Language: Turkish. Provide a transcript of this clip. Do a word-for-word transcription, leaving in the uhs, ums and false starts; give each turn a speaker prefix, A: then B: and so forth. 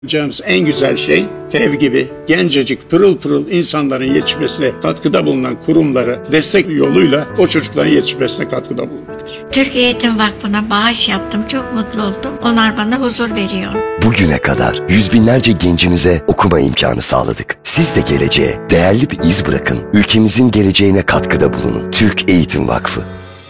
A: Yapacağımız en güzel şey TEV gibi gencecik pırıl pırıl insanların yetişmesine katkıda bulunan kurumlara destek yoluyla o çocukların yetişmesine katkıda bulunmaktır.
B: Türk Eğitim Vakfı'na bağış yaptım. Çok mutlu oldum. Onlar bana huzur veriyor.
C: Bugüne kadar yüz binlerce gencimize okuma imkanı sağladık. Siz de geleceğe değerli bir iz bırakın. Ülkemizin geleceğine katkıda bulunun. Türk Eğitim Vakfı.